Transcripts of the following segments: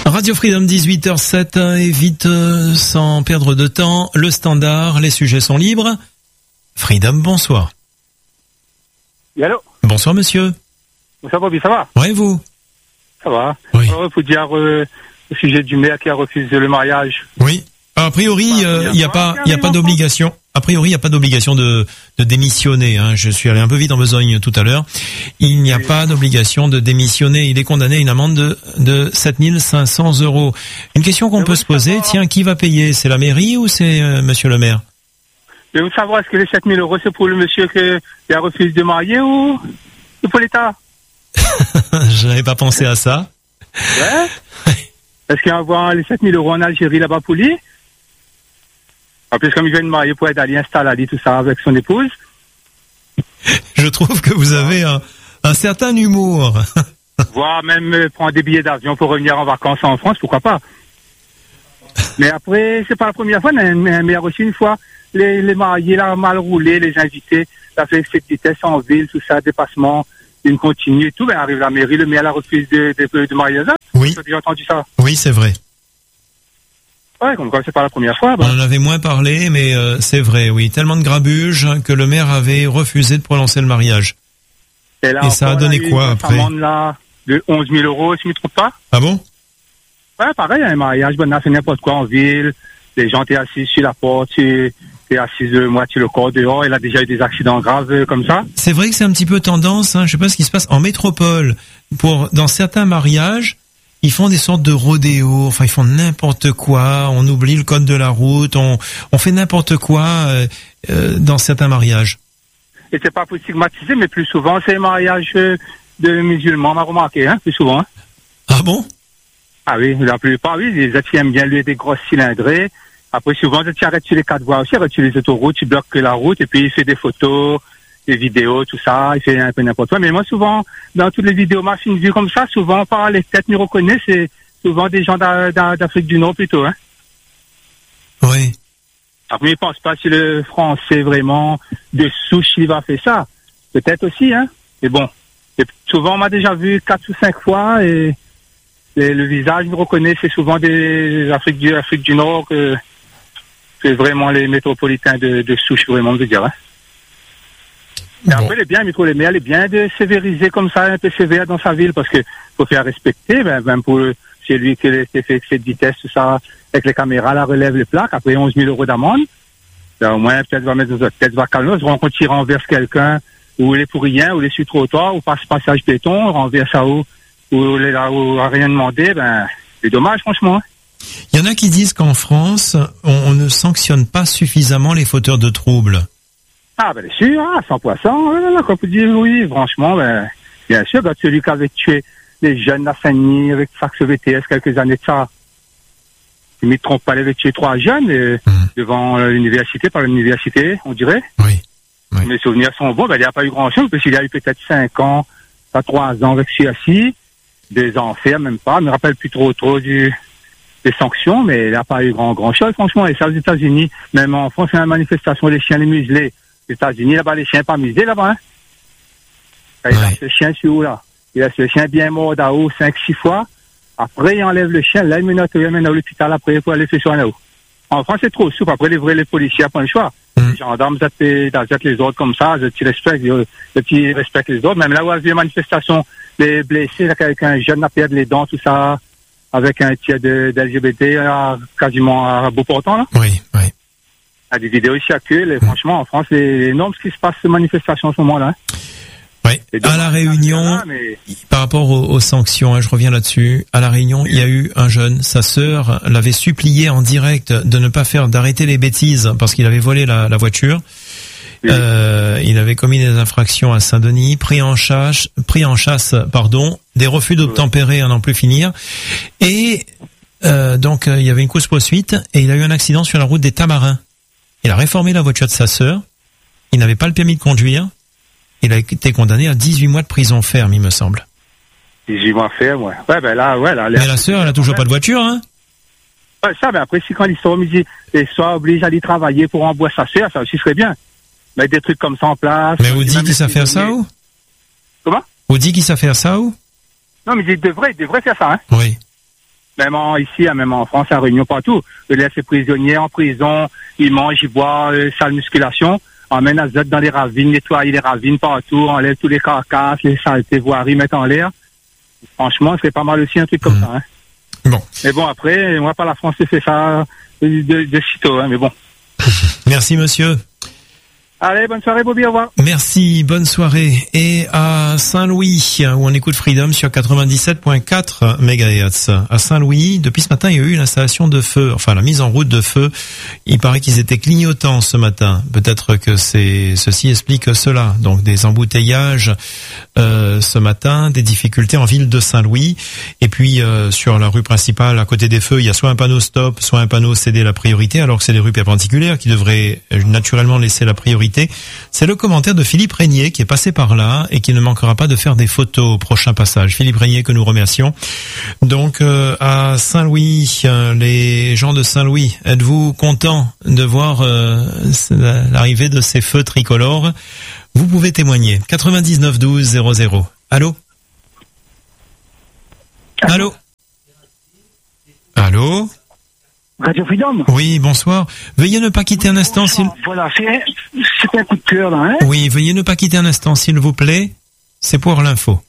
Radio Freedom 18h07 et vite sans perdre de temps, le standard, les sujets sont libres. Freedom, bonsoir. Et allô? Bonsoir monsieur. Bonsoir Bobby, ça va? Ouais, vous? Ça va. Oui. Alors, il faut dire au sujet du maire qui a refusé le mariage. Oui. A priori, il n'y a pas d'obligation. A priori, il n'y a pas d'obligation de démissionner. Hein. Je suis allé un peu vite en besogne tout à l'heure. Il n'y a pas d'obligation de démissionner. Il est condamné à une amende de 7 500 €. Une question qu'on peut se poser, tiens, qui va payer? C'est la mairie ou c'est monsieur le maire? Mais vous savoir, est-ce que les 7 000 € c'est pour le monsieur qui a refusé de marier ou pour l'État? Je n'avais pas pensé à ça. Ouais. Est-ce qu'il va avoir les 7 000 € en Algérie là-bas pour lui? En plus, comme il vient de marier pour être allé installer tout ça avec son épouse. Je trouve que vous avez un certain humour. Voire même prendre des billets d'avion pour revenir en vacances en France, pourquoi pas. Mais après, c'est pas la première fois, mais aussi une fois, les mariés, là, mal roulé, les invités, ça fait cette vitesse en ville, tout ça, dépassement, une continue et tout, ben arrive la mairie, le maire la refuse de mariage. Oui. Tu as déjà entendu ça? Oui, c'est vrai. Ouais, comme quoi c'est pas la première fois. On en avait moins parlé, mais c'est vrai, oui. Tellement de grabuge que le maire avait refusé de prononcer le mariage. Et ça a donné quoi après? Une amende là de 11 000 €, si je ne me trompe pas. Ah bon? Ouais, pareil, un mariage, ben là, c'est n'importe quoi en ville. Les gens, t'es assis sur la porte, t'es assis moitié le corps dehors. Il a déjà eu des accidents graves comme ça. C'est vrai que c'est un petit peu tendance, hein. Je sais pas ce qui se passe en métropole. Dans certains mariages, ils font des sortes de rodéos, enfin ils font n'importe quoi, on oublie le code de la route, on fait n'importe quoi dans certains mariages. Et c'est pas pour stigmatiser, mais plus souvent c'est un mariage de musulmans, on a remarqué, hein, plus souvent. Hein. Ah bon? Ah oui, la plupart, oui, les autres aiment bien lui des grosses cylindrées. Après souvent, tu arrêtes sur les 4 voies aussi, arrêtes sur les autoroutes, tu bloques la route et puis il fait des photos, des vidéos, tout ça, il fait un peu n'importe quoi. Mais moi, souvent, dans toutes les vidéos, ma fine vue comme ça, souvent, par les têtes, nous reconnaissent, c'est souvent des gens d'Afrique du Nord plutôt, hein. Oui. Après, je pense pas si le Français vraiment de souche, il va faire ça. Peut-être aussi, hein. Mais bon. Et souvent, on m'a déjà vu 4 ou 5 fois et le visage, nous reconnaît, c'est souvent des Afrique du Nord que c'est vraiment les métropolitains de souche, vraiment, je veux dire, hein. Et après, il est bien, le maire, il est bien de sévériser comme ça, un peu sévère dans sa ville, parce que faut faire respecter, même pour celui qui a fait cette vitesse, tout ça, avec les caméras, là, relève les plaques, après 11 000 € d'amende. Au moins, peut-être va mettre peut-être va calmer, quand il renverse quelqu'un, ou il est pour rien, ou il est sur trottoir, ou passe passage péton, renverse à où, ou il est là, ou a rien demandé, c'est dommage, franchement. Il y en a qui disent qu'en France, on ne sanctionne pas suffisamment les fauteurs de troubles. Ah, bien sûr, 100%, quand vous dites oui, franchement, bien sûr, quand celui qui avait tué les jeunes à Saint-Denis avec Fax VTS quelques années de ça, il ne me trompe pas, il avait tué 3 jeunes devant l'université, par l'université, on dirait. Oui. Mes souvenirs sont bons, il n'y a pas eu grand-chose, parce qu'il y a eu peut-être 5 ans, pas 3 ans avec celui-ci, des enfers, même pas, je ne me rappelle plus trop des sanctions, mais il n'y a pas eu grand-chose, franchement, et ça aux États-Unis, même en France, il y a une manifestation, les chiens, les muselés. Les États-Unis, là-bas, les chiens pas musés, là-bas, hein. Il a ce chien sur où, là? Il a ce chien bien mort d'à-haut 5-6 fois. Après, il enlève le chien, là, il mène à l'hôpital après pour aller faire soin là-haut. En France, c'est trop souple. Après, les policiers n'ont pas le choix. Les gendarmes, les autres comme ça, ils respectent les autres. Même là où il y a eu une manifestation, les blessés, là, quelqu'un jeune a perdu les dents, tout ça, avec un tiers d'LGBT, quasiment à bout portant, là. Oui, oui. Il y a des vidéos ici à queue, franchement, en France, c'est énorme ce qui se passe, ces manifestations en ce moment-là. Oui. À La Réunion, par rapport aux sanctions, hein, je reviens là-dessus. À La Réunion, il y a eu un jeune, sa sœur l'avait supplié en direct de ne pas d'arrêter les bêtises parce qu'il avait volé la voiture. Oui. Il avait commis des infractions à Saint-Denis, pris en chasse, des refus d'obtempérer à n'en plus finir. Et donc il y avait une course-poursuite et il a eu un accident sur la route des Tamarins. Il a réformé la voiture de sa sœur. Il n'avait pas le permis de conduire. Il a été condamné à 18 mois de prison ferme, il me semble. 18 mois ferme, ouais. Ouais, là. Mais la sœur, elle a toujours pas de voiture, hein? Ouais, ça, après, si quand ils sont obligés à aller travailler pour embaucher sa sœur, ça aussi serait bien. Mettre des trucs comme ça en place. Mais vous dites qu'il sait faire ça, ou? Comment? Vous dites qu'il sait faire ça, ou? Non, mais il devrait faire ça, hein? Oui. même ici, même en France, à Réunion, partout. Ils laissent les prisonniers en prison, ils mangent, ils boivent, salle musculation, emmènent azote dans les ravines, nettoyer les ravines partout, enlèvent tous les carcasses, les saletés, voiries, mettent en l'air. Franchement, c'est pas mal aussi un truc comme ça. Hein. Bon. Mais bon, après, moi, pas la France, fait ça de sitôt, hein, mais bon. Merci, monsieur. Allez, bonne soirée, Bobby, au revoir. Merci, bonne soirée. Et à Saint-Louis, où on écoute Freedom sur 97.4 MHz. À Saint-Louis, depuis ce matin, il y a eu l'installation de feu, enfin la mise en route de feu. Il paraît qu'ils étaient clignotants ce matin. Peut-être que ceci explique cela. Donc des embouteillages ce matin, des difficultés en ville de Saint-Louis. Et puis sur la rue principale, à côté des feux, il y a soit un panneau stop, soit un panneau céder la priorité, alors que c'est des rues perpendiculaires qui devraient naturellement laisser la priorité. C'est le commentaire de Philippe Régnier qui est passé par là et qui ne manquera pas de faire des photos au prochain passage. Philippe Régnier que nous remercions. Donc à Saint-Louis, les gens de Saint-Louis, êtes-vous contents de voir l'arrivée de ces feux tricolores? Vous pouvez témoigner. 99 12 00. Allô? Allô? Allô? Radio Freedom. Oui, bonsoir. Veuillez ne pas quitter un instant, Voilà, c'est un coup de cœur, là, hein. Oui, veuillez ne pas quitter un instant, s'il vous plaît. C'est pour l'info.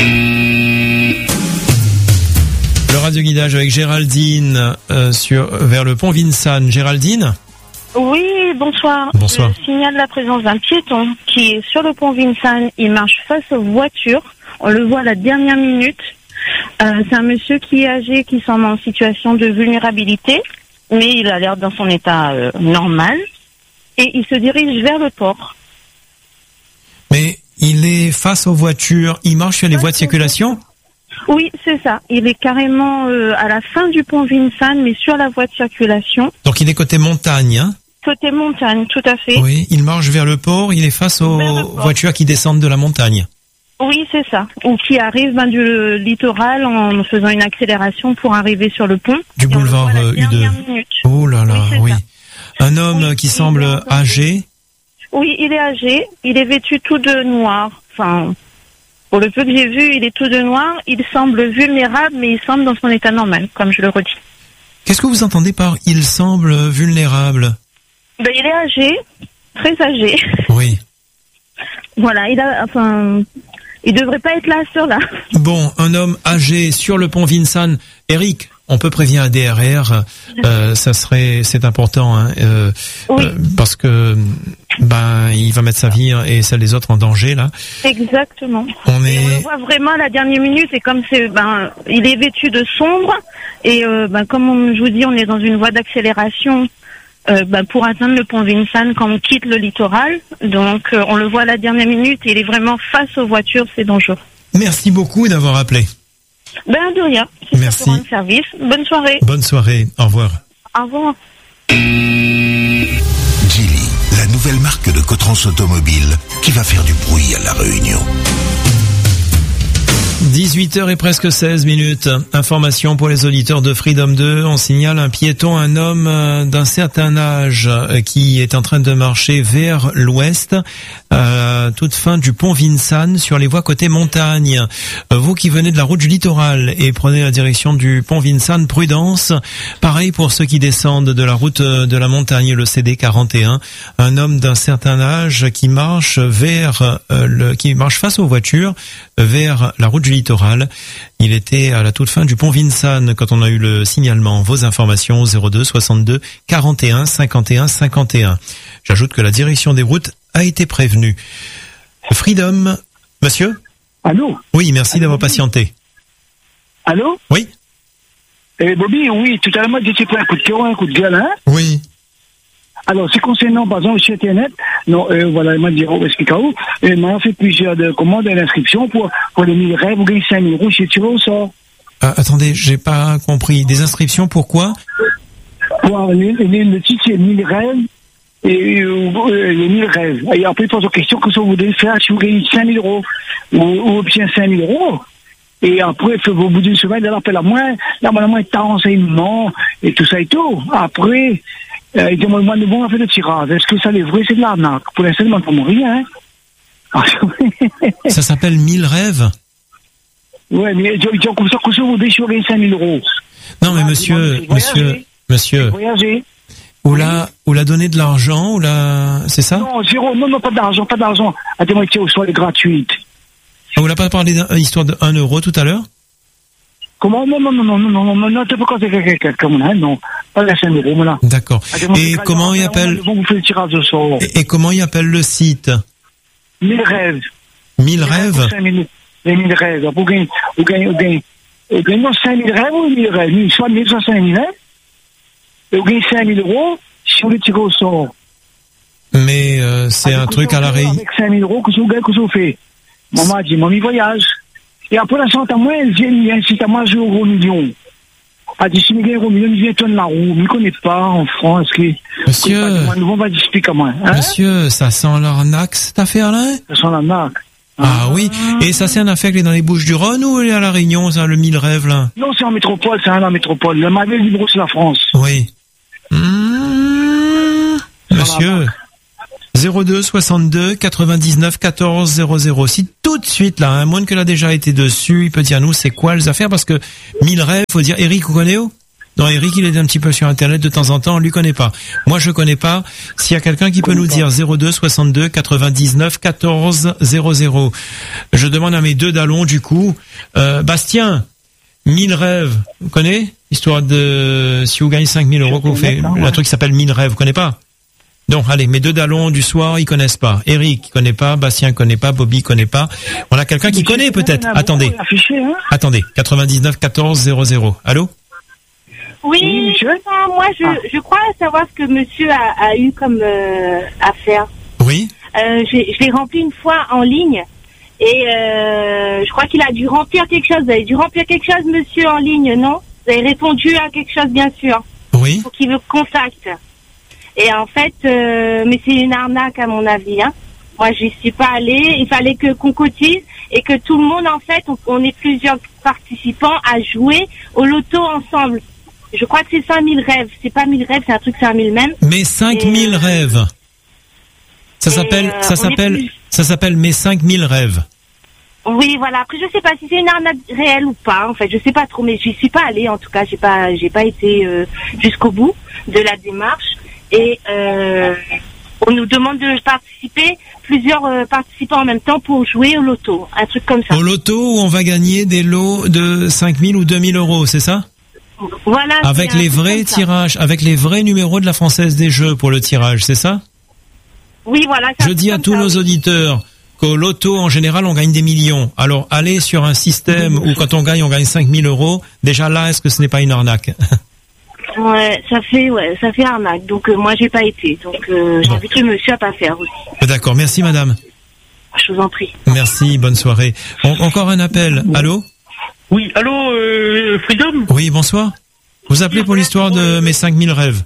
Le radio-guidage avec Géraldine vers le pont Vincennes. Géraldine? Oui, bonsoir. Bonsoir. Je signale la présence d'un piéton qui est sur le pont Vincennes. Il marche face aux voitures. On le voit à la dernière minute. C'est un monsieur qui est âgé, qui semble en situation de vulnérabilité, mais il a l'air dans son état normal, et il se dirige vers le port. Mais il est face aux voitures, il marche sur les voies de circulation? Oui, c'est ça. Il est carrément à la fin du pont Vincennes, mais sur la voie de circulation. Donc il est côté montagne, hein? Côté montagne, tout à fait. Oui, il marche vers le port, il est face aux voitures qui descendent de la montagne. Oui, c'est ça. Ou qui arrive du littoral en faisant une accélération pour arriver sur le pont. Du boulevard U2. Oh là là, oui. Un homme qui semble âgé. Oui, il est âgé. Il est vêtu tout de noir. Enfin, pour le peu que j'ai vu, il est tout de noir. Il semble vulnérable, mais il semble dans son état normal, comme je le redis. Qu'est-ce que vous entendez par « il semble vulnérable » ? Ben, il est âgé, très âgé. Oui. Voilà, il devrait pas être là à ce là. Bon, un homme âgé sur le pont Vincennes. Eric, on peut prévenir un DRR. C'est important, hein, oui. Parce que il va mettre sa vie et celle des autres en danger là. Exactement. On le voit vraiment à la dernière minute et comme il est vêtu de sombre et comme je vous dis, on est dans une voie d'accélération. Pour atteindre le pont Vincennes quand on quitte le littoral. Donc on le voit à la dernière minute et il est vraiment face aux voitures, c'est dangereux. Merci beaucoup d'avoir appelé. De rien. Merci. Pour rendre service. Bonne soirée. Bonne soirée. Au revoir. Au revoir. Geely, la nouvelle marque de Cotrans Automobile qui va faire du bruit à La Réunion. 18h et presque 16 minutes. Information pour les auditeurs de Freedom 2. On signale un piéton, un homme d'un certain âge qui est en train de marcher vers l'ouest, toute fin du pont Vincennes sur les voies côté montagne. Vous qui venez de la route du littoral et prenez la direction du pont Vincennes, prudence. Pareil pour ceux qui descendent de la route de la montagne, le CD 41. Un homme d'un certain âge qui marche qui marche face aux voitures vers la route du littoral. Il était à la toute fin du pont Vincennes quand on a eu le signalement. Vos informations 02 62 41 51 51. J'ajoute que la direction des routes a été prévenue. Freedom, monsieur? Allô? Oui, merci d'avoir patienté. Allô? Oui. Bobby, oui, tout à l'heure, moi, j'étais pris un coup de cœur, un coup de gueule, hein? Oui. Alors, c'est concernant, par exemple, sur Internet, voilà, il m'a dit, il m'a fait plusieurs commandes d'inscription pour les 1000 rêves, ou gagner 5000 euros chez Tiro, ça. Attendez, j'ai pas compris. Des inscriptions, pourquoi? Pour le titre, c'est 1000 rêves, et les 1000 rêves. Et après, il pose la question, que ça vous voudrez faire si vous gagnez 5000 euros, ou obtient 5000 euros. Et après, au bout d'une semaine, elle appelle à moi, là, moi, t'as renseignement, et tout ça et tout. Après, il dit, moi, on a fait le tirage. Est-ce que ça, c'est vrai, c'est de l'arnaque? Pour l'instant, il ne m'entend rien, hein. Ça s'appelle 1000 rêves? Ouais, mais ils ont comme ça, que ça vous déchirez 5000 euros. Non, mais monsieur. Voyager. Ou l'a donné de l'argent, c'est ça? Non, zéro, non, pas d'argent. À des moitiés au soir, elle est gratuite. Vous l'a pas parlé d'une histoire de 1 euro tout à l'heure? Comment? Non, tu peux causer quelqu'un comme ça, non. Pas la 5 euros, voilà. D'accord. Et comment il appelle? Ils vont vous faire le tirage de sort. Et comment il appelle le site? 1000 rêves. 1000 rêves? 1000 rêves. Vous gagnez 5000 rêves ou 1000 rêves? Soit 1000, soit 5000 rêves. Et vous gagnez 5000 euros si vous les tirez au sort. Mais c'est un truc à la Réunion. Avec 5000 euros, qu'est-ce que vous faites? Maman a dit, maman, il voyage. Et après, la chante à moi, elle vient, il incite à moi à jouer au million. Elle dit, si il gagne au million, il vient tourner la roue. Il ne connaît pas en France. Monsieur. On va expliquer à moi. Monsieur, ça sent l'arnaque, cette affaire-là? Ça sent l'arnaque. Ah oui. Et ça, c'est un affaire qui est dans les Bouches-du-Rhône ou à la Réunion, ça, le 1000 rêves, là? Non, c'est en métropole, c'est la métropole. Le Marais Libro, c'est la France. Oui. Monsieur. 02 62 99 14 00. Si tout de suite, là, un monde que l'a déjà été dessus, il peut dire nous, c'est quoi les affaires? Parce que 1000 rêves, faut dire, Eric, vous connaissez? Non, Eric, il est un petit peu sur Internet de temps en temps, on lui connaît pas. Moi, je connais pas. S'il y a quelqu'un qui peut nous dire 02 62 99 14 00. Je demande à mes deux dallons, du coup, Bastien, 1000 rêves, vous connaissez? Histoire de, si vous gagnez 5000 euros, qu'on fait un truc qui s'appelle 1000 rêves, vous connaissez pas? Donc, allez, mes deux dallons du soir, ils connaissent pas. Eric, il connaît pas. Bastien connaît pas. Bobby connaît pas. On a quelqu'un qui connaît, peut-être. Attendez. Attendez. 99 14 00. Allô? Oui, moi, je crois savoir ce que monsieur a eu comme affaire. Oui. Je l'ai rempli une fois en ligne. Et je crois qu'il a dû remplir quelque chose. Vous avez dû remplir quelque chose, monsieur, en ligne, non? Vous avez répondu à quelque chose, bien sûr. Oui. Pour qu'il me contacte. Et en fait, mais c'est une arnaque à mon avis. Hein. Moi, j'y suis pas allée. Il fallait qu'on cotise et que tout le monde, en fait, on est plusieurs participants à jouer au loto ensemble. Je crois que c'est 5000 rêves. C'est pas 1000 rêves, c'est un truc 5000 même. Mais 5000 rêves. Ça s'appelle mes 5000 rêves. Oui, voilà. Après, je sais pas si c'est une arnaque réelle ou pas. En fait, je sais pas trop, mais j'y suis pas allée. En tout cas, j'ai pas été jusqu'au bout de la démarche. Et on nous demande de participer, plusieurs participants en même temps pour jouer au loto, un truc comme ça. Au loto où on va gagner des lots de 5000 ou 2000 euros, c'est ça? Voilà. Avec les vrais tirages, avec les vrais numéros de la Française des Jeux pour le tirage, c'est ça? Oui, voilà. Je dis à tous nos auditeurs qu'au loto, en général, on gagne des millions. Alors, allez sur un système où quand on gagne 5000 euros, déjà là, est-ce que ce n'est pas une arnaque? Ouais, ça fait arnaque. Donc moi j'ai pas été. Donc j'ai invité monsieur à pas faire aussi. D'accord, merci madame. Je vous en prie. Merci, bonne soirée. Encore un appel. Allô? Oui, allô, Freedom? Oui, bonsoir. Vous appelez pour l'histoire de mes 5000 rêves.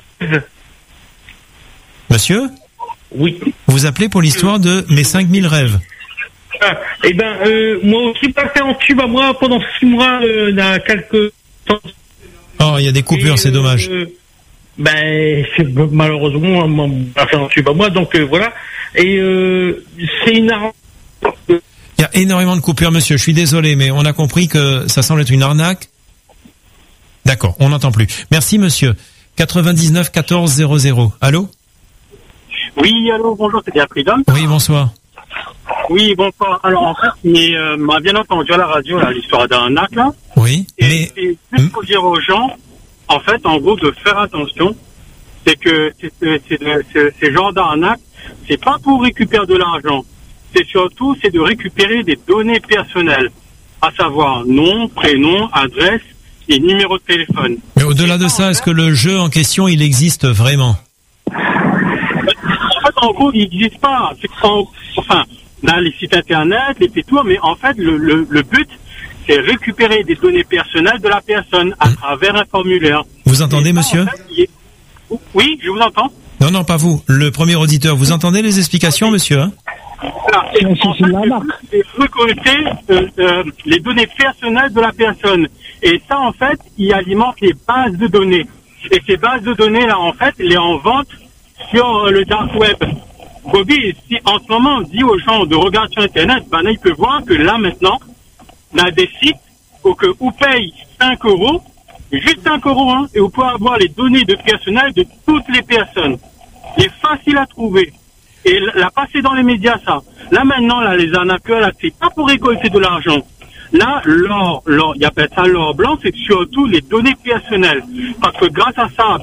Monsieur? Oui. Vous appelez pour l'histoire de mes 5000 rêves. Eh ben, moi aussi passé en tube à moi pendant 6 mois, il y a quelques temps. Oh, il y a des coupures, c'est dommage. Malheureusement, on a fait un tube à moi, donc voilà. Et c'est une arnaque. Il y a énormément de coupures, monsieur. Je suis désolé, mais on a compris que ça semble être une arnaque. D'accord, on n'entend plus. Merci, monsieur. 99 14 00. Allô? Oui, allô, bonjour, c'est bien Freedom. Oui, bonsoir. Oui, bonsoir. Alors, en fait, m'a bien entendu à la radio, là, l'histoire d'arnaque, là. Oui, mais juste pour dire aux gens, en fait, en gros, de faire attention, c'est que ces genres d'arnaque, c'est pas pour récupérer de l'argent. C'est de récupérer des données personnelles, à savoir nom, prénom, adresse et numéro de téléphone. Mais au-delà de ça, est-ce que le jeu en question, il existe vraiment? En fait, en gros, il n'existe pas. Enfin, dans les sites internet, les tours, mais en fait, le but, c'est récupérer des données personnelles de la personne à travers un formulaire. Vous entendez, monsieur? En fait, oui, je vous entends. Non, pas vous. Le premier auditeur. Vous entendez les explications, monsieur, hein? En fait, c'est récolter les données personnelles de la personne. Et ça, en fait, il alimente les bases de données. Et ces bases de données, là, en fait, les en vente sur le dark web. Bobby, si en ce moment on dit aux gens de regarder sur Internet, là, il peut voir que là, maintenant, on a des sites où paye 5 euros juste 5 € hein, et vous pouvez avoir les données de personnel de toutes les personnes. C'est facile à trouver. Et la passer dans les médias, ça. Là maintenant, là, les arnaqueurs, là, c'est pas pour récolter de l'argent. Là, l'or, il appelle ça l'or blanc, c'est surtout les données personnelles. Parce que grâce à ça,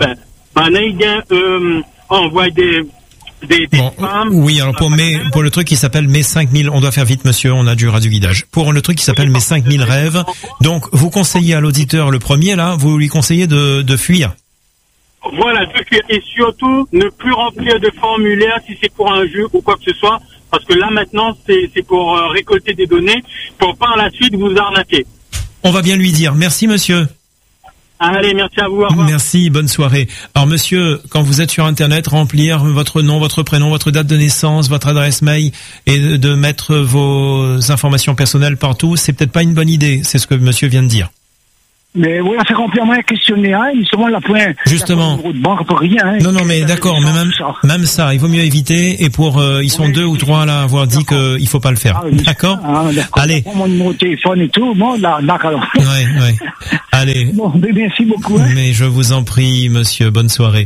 on envoie des femmes. Oui, alors pour le truc qui s'appelle Mes 5000, on doit faire vite, monsieur, on a du radioguidage. Pour le truc qui s'appelle Mes 5000 rêves, donc vous conseillez à l'auditeur le premier, là, vous lui conseillez de fuir. Voilà, de fuir. Et surtout, ne plus remplir de formulaires si c'est pour un jeu ou quoi que ce soit. Parce que là, maintenant, c'est pour récolter des données pour par la suite vous arnaquer. On va bien lui dire. Merci, monsieur. Allez, merci à vous. Au revoir. Merci, bonne soirée. Alors, monsieur, quand vous êtes sur Internet, remplir votre nom, votre prénom, votre date de naissance, votre adresse mail et de mettre vos informations personnelles partout, c'est peut-être pas une bonne idée. C'est ce que monsieur vient de dire. Mais oui, on fait remplir un questionnaire, ils sont la point. Justement. De banque pour rien, hein. Non, mais d'accord, mais même ça, il vaut mieux éviter. Et ils sont 2 ou 3 là à avoir dit qu'il faut pas le faire. D'accord. Allez. Mon numéro de téléphone et tout, bon, là, alors. Ouais. Allez. Bon, merci beaucoup. Hein. Mais je vous en prie, monsieur. Bonne soirée.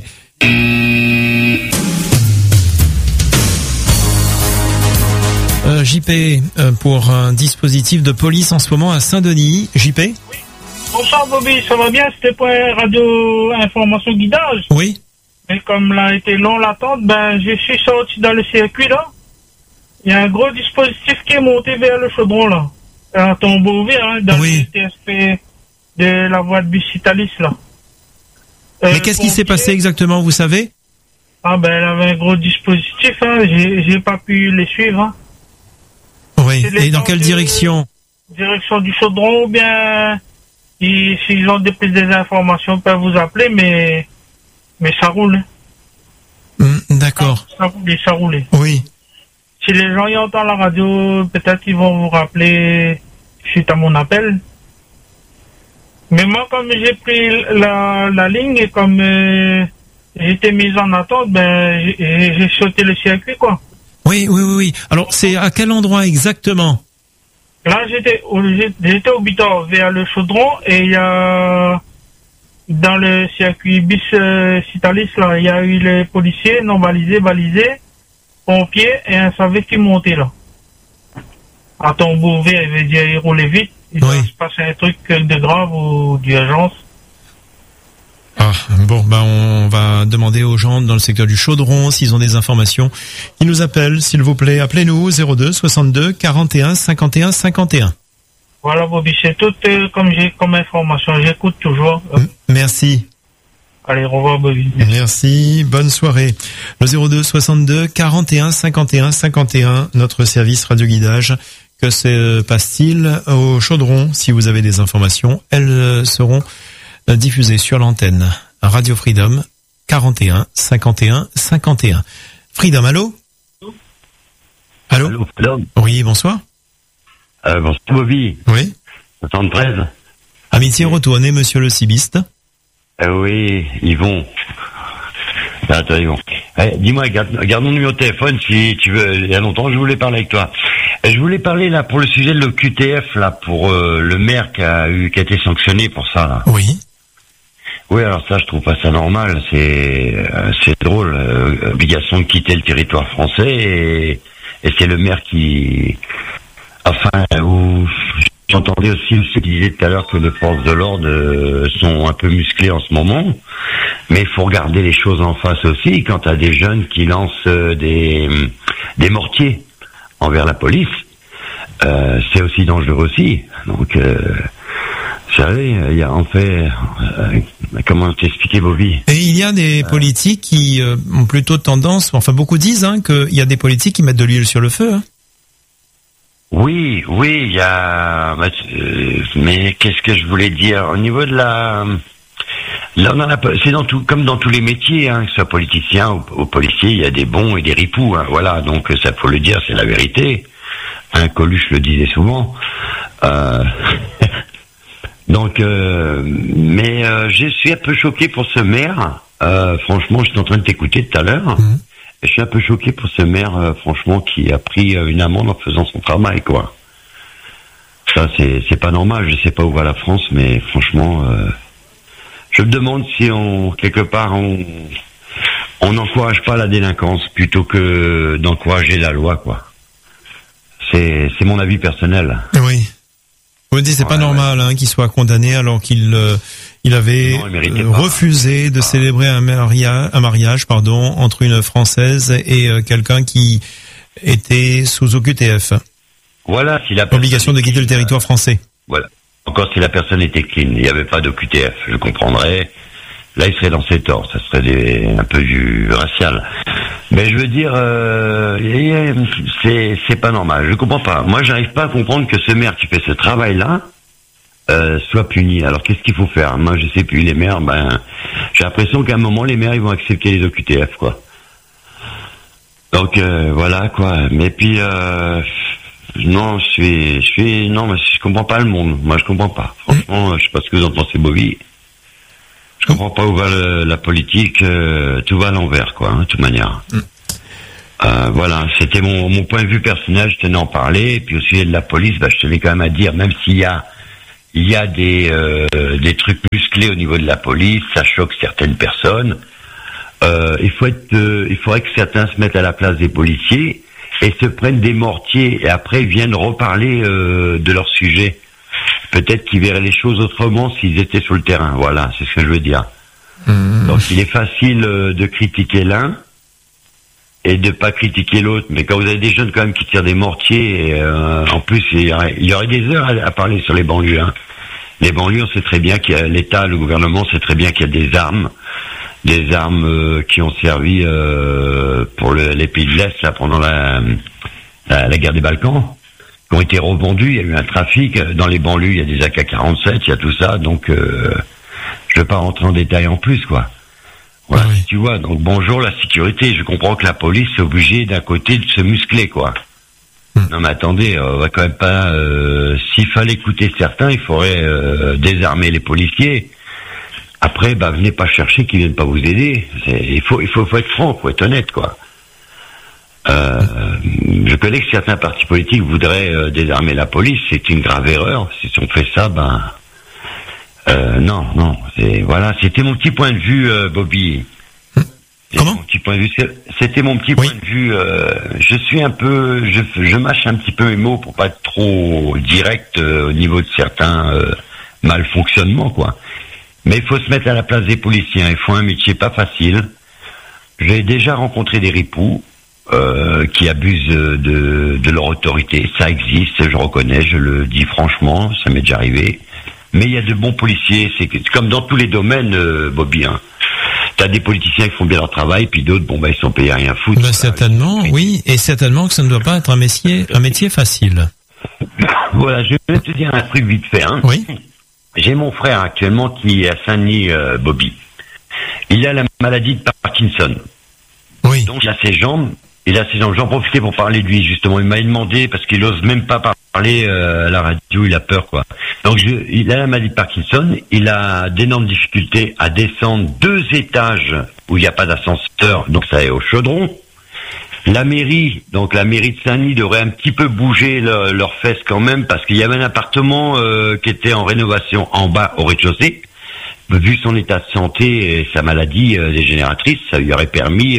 JP pour un dispositif de police en ce moment à Saint-Denis. JP. Oui. Bonsoir Bobby, ça va bien? C'était pour radio information guidage. Oui. Mais comme là a été long l'attente, je suis sorti dans le circuit là. Il y a un gros dispositif qui est monté vers le chaudron là. À Tombeauvé, dans le TSP de la voie de bus Citalis là. Mais qu'est-ce qui s'est passé exactement, vous savez? Il y avait un gros dispositif, j'ai pas pu les suivre. Oui, et dans quelle direction? Direction du chaudron ou bien... S'ils ont des informations, ils peuvent vous appeler, mais ça roule. D'accord. Ça roule. Oui. Si les gens y entendent la radio, peut-être ils vont vous rappeler suite à mon appel. Mais moi, comme j'ai pris la ligne et comme j'étais mis en attente, j'ai sauté le circuit, quoi. Oui. Alors, c'est à quel endroit exactement? Là, j'étais au Bitor vers le chaudron et il y a, dans le circuit bis Citalis, là, il y a eu les policiers non balisés, pompiers et un SAV qui montait là. À Tombeauvé, il veut dire il roulait vite. Il doit se passer un truc de grave ou d'urgence. On va demander aux gens dans le secteur du Chaudron s'ils ont des informations. Ils nous appellent, s'il vous plaît. Appelez-nous 02 62 41 51 51. Voilà, Bobby, c'est tout comme j'ai comme information. J'écoute toujours. Merci. Allez, au revoir, Bobby. Merci, bonne soirée. Le 02 62 41 51 51, notre service radioguidage. Que se passe-t-il au Chaudron? Si vous avez des informations, elles seront diffusées sur l'antenne Radio Freedom 41 51 51. Freedom, allô? Allô, Freedom. Oui, bonsoir. Bonsoir, Bobby. Oui. 73. Amitié retournée, monsieur le cibiste. Oui, Yvon. Attends, Yvon. Dis-moi, garde mon numéro de téléphone si tu veux. Il y a longtemps, je voulais parler avec toi. Je voulais parler là pour le sujet de l'OQTF, là, pour le maire qui a été sanctionné pour ça, là. Oui. Oui, alors ça, je trouve pas ça normal. C'est drôle. Obligation de quitter le territoire français et c'est le maire qui... Enfin, j'entendais aussi ceux qui disaient tout à l'heure que les forces de l'ordre sont un peu musclées en ce moment. Mais il faut regarder les choses en face aussi. Quand t'as des jeunes qui lancent des mortiers envers la police, c'est aussi dangereux aussi. Donc... vous savez, il y a en fait, comment t'expliquer, Bobby? Et il y a des politiques qui ont plutôt tendance, enfin beaucoup disent qu'il y a des politiques qui mettent de l'huile sur le feu. Oui, il y a. Mais qu'est-ce que je voulais dire au niveau de la. Là, c'est comme dans tous les métiers, que ce soit politicien ou policier, il y a des bons et des ripoux. Voilà, donc ça faut le dire, c'est la vérité. Coluche le disait souvent. Donc, mais je suis un peu choqué pour ce maire. Franchement, j'étais en train de t'écouter tout à l'heure. Je suis un peu choqué pour ce maire, franchement, qui a pris une amende en faisant son travail, quoi. Ça, c'est pas normal. Je sais pas où va la France, mais franchement, Je me demande si quelque part, on n'encourage pas la délinquance plutôt que d'encourager la loi, quoi. C'est mon avis personnel. Oui. Vous me dites, c'est pas normal qu'il soit condamné alors qu'il avait refusé de célébrer un mariage entre une Française et quelqu'un qui était sous OQTF. Voilà, si la obligation de quitter le territoire français. Voilà. Encore si la personne était clean, il n'y avait pas d'OQTF, je comprendrais. Là, il serait dans ses torts, ça serait un peu du racial. Mais je veux dire, c'est pas normal. Je comprends pas. Moi, j'arrive pas à comprendre que ce maire qui fait ce travail-là soit puni. Alors, qu'est-ce qu'il faut faire? Moi, je sais plus. Les maires, j'ai l'impression qu'à un moment, les maires, ils vont accepter les OQTF, quoi. Donc voilà, quoi. Mais puis, non, non, mais je comprends pas le monde. Moi, je comprends pas. Franchement, je sais pas ce que vous en pensez, Bobby. Je comprends pas où va la politique, tout va à l'envers, quoi, de toute manière. Voilà, c'était mon point de vue personnel, je tenais à en parler, et puis au sujet de la police, je tenais quand même à dire, même s'il y a des trucs musclés au niveau de la police, ça choque certaines personnes, il faudrait que certains se mettent à la place des policiers, et se prennent des mortiers, et après viennent reparler de leur sujet. Peut-être qu'ils verraient les choses autrement s'ils étaient sur le terrain. Voilà, c'est ce que je veux dire. Donc il est facile de critiquer l'un et de pas critiquer l'autre. Mais quand vous avez des jeunes quand même qui tirent des mortiers, en plus il y aurait des heures à parler sur les banlieues. Hein. Les banlieues, on sait très bien qu'il y a l'État, le gouvernement sait très bien qu'il y a des armes qui ont servi pour les pays de l'Est là pendant la guerre des Balkans. Qui ont été revendus, il y a eu un trafic dans les banlieues, il y a des AK-47, il y a tout ça, donc je vais pas rentrer en détail en plus, quoi. Voilà, oui. Tu vois, donc bonjour la sécurité, je comprends que la police est obligée d'un côté de se muscler, quoi. Non mais attendez, on va quand même pas s'il fallait écouter certains, il faudrait désarmer les policiers. Après, venez pas chercher qu'ils viennent pas vous aider. Il faut être franc, faut être honnête, quoi. Je connais que certains partis politiques voudraient désarmer la police. C'est une grave erreur. Si on fait ça, non. Voilà, c'était mon petit point de vue, Bobby. Comment? C'était mon petit point de vue. Je suis un peu, je mâche un petit peu mes mots pour pas être trop direct au niveau de certains malfonctionnements, quoi. Mais il faut se mettre à la place des policiers. Ils font un métier pas facile. J'ai déjà rencontré des ripoux. Qui abusent de leur autorité. Ça existe, je reconnais, je le dis franchement, ça m'est déjà arrivé. Mais il y a de bons policiers, c'est comme dans tous les domaines, Bobby. Hein. T'as des politiciens qui font bien leur travail, puis d'autres, ils sont payés à rien foutre. Certainement, oui, et certainement que ça ne doit pas être un métier facile. Voilà, je vais te dire un truc vite fait. Hein. Oui. J'ai mon frère actuellement qui est à Saint-Denis, Bobby. Il a la maladie de Parkinson. Oui. Donc il a ses jambes. J'en profitais pour parler de lui, justement. Il m'a demandé, parce qu'il ose même pas parler à la radio, il a peur, quoi. Donc il a la maladie de Parkinson, il a d'énormes difficultés à descendre 2 étages où il n'y a pas d'ascenseur, donc ça est au chaudron. La mairie de Saint-Denis devrait un petit peu bouger leurs fesses quand même, parce qu'il y avait un appartement qui était en rénovation en bas au rez-de-chaussée. Vu son état de santé et sa maladie dégénératrice, ça lui aurait permis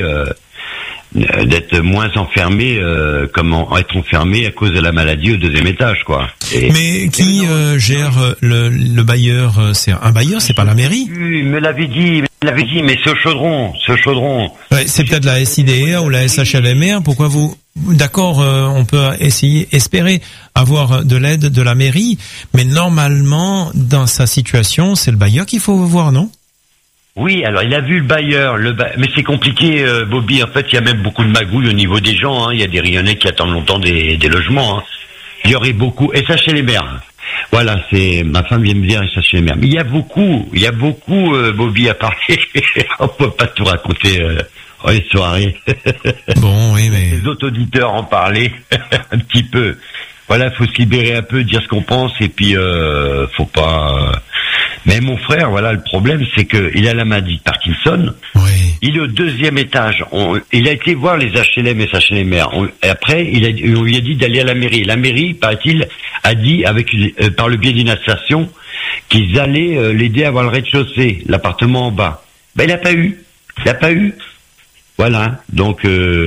d'être moins enfermé, être enfermé à cause de la maladie au 2e étage, quoi. Mais qui gère le bailleur? C'est un bailleur, c'est pas la mairie? Oui, me l'avait dit, mais ce chaudron. Ouais, c'est peut-être la SIDA ou la SHLMR. Pourquoi d'accord, on peut espérer avoir de l'aide de la mairie, mais normalement, dans sa situation, c'est le bailleur qu'il faut voir, non? Oui, alors il a vu le bailleur, mais c'est compliqué, Bobby. En fait, il y a même beaucoup de magouilles au niveau des gens. Hein. Il y a des Rionnais qui attendent longtemps des logements. Hein. Il y aurait beaucoup. Et ça chez les maires. Voilà, c'est ma femme vient me dire et ça chez les maires. Mais il y a beaucoup, Bobby, à parler. On peut pas tout raconter les soirées. Bon, oui, mais les autres auditeurs en parler un petit peu. Voilà, faut se libérer un peu, dire ce qu'on pense et puis faut pas. Mais mon frère, voilà, le problème, c'est que il a la maladie de Parkinson. Oui. Il est au 2e étage. Il a été voir les HLM et SHLMR. Et après, on lui a dit d'aller à la mairie. La mairie, paraît-il, a dit par le biais d'une association qu'ils allaient l'aider à avoir le rez-de-chaussée, l'appartement en bas. Ben il a pas eu. Voilà. Donc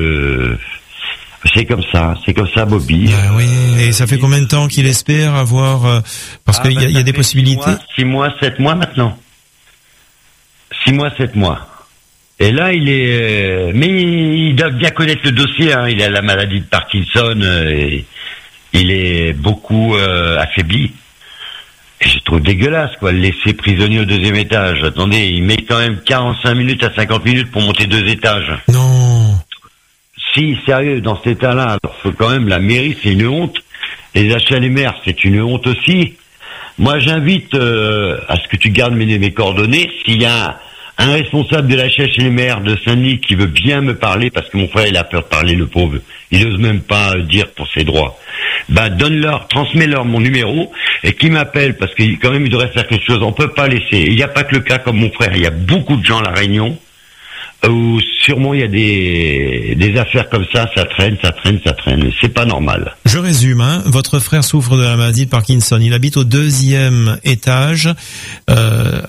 c'est comme ça, Bobby. Oui. Et ça fait combien de temps qu'il espère avoir parce qu'il y a des possibilités. 6 mois, 7 mois maintenant. 6 mois, 7 mois. Et là, il est, mais il doit bien connaître le dossier. Hein. Il a la maladie de Parkinson. Et il est beaucoup affaibli. Et je trouve dégueulasse, quoi, le laisser prisonnier au 2e étage. Attendez, il met quand même 45 minutes à 50 minutes pour monter 2 étages. Non. Si, sérieux, dans cet état-là, alors faut quand même, la mairie, c'est une honte. Les HLMR, c'est une honte aussi. Moi, j'invite à ce que tu gardes mes coordonnées. S'il y a un responsable de la HLMR de Saint-Denis qui veut bien me parler, parce que mon frère, il a peur de parler, le pauvre. Il n'ose même pas dire pour ses droits. Ben, transmets-leur mon numéro, et qui m'appelle, parce que quand même, il devrait faire quelque chose. On peut pas laisser. Il n'y a pas que le cas comme mon frère. Il y a beaucoup de gens à La Réunion, où sûrement il y a des affaires comme ça traîne. C'est pas normal. Je résume, hein. Votre frère souffre de la maladie de Parkinson. Il habite au 2e étage,